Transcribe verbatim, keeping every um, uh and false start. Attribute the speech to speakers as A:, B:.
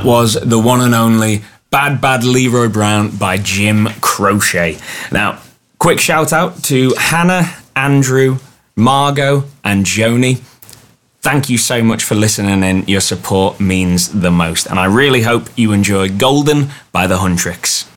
A: that was the one and only Bad Bad Leroy Brown by Jim Croce. Now, quick shout out to Hannah, Andrew, Margot, and Joni. Thank you so much for listening in. Your support means the most. And I really hope you enjoy Golden by the Huntrix.